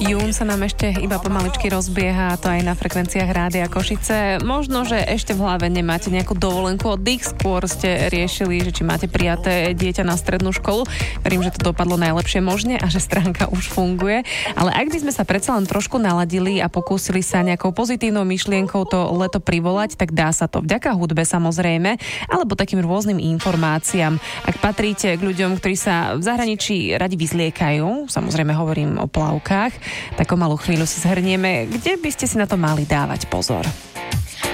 Jún sa nám ešte iba pomaličky rozbieha, to aj na frekvenciách Rádia Košice. Možno, že ešte v hlave nemáte nejakú dovolenku oddych, skôr ste riešili, že či máte prijaté dieťa na strednú školu. Verím, že to dopadlo najlepšie možne a že stránka už funguje. Ale ak by sme sa predsa len trošku naladili a pokúsili sa nejakou pozitívnou myšlienkou to leto privolať, tak dá sa to vďaka hudbe samozrejme, alebo takým rôznym informáciám. Ak patríte k ľuďom, ktorí sa v zahraničí radi vyzliekajú, samozrejme hovorím o plavkách, tak o malú chvíľu si zhrnieme, kde by ste si na to mali dávať pozor.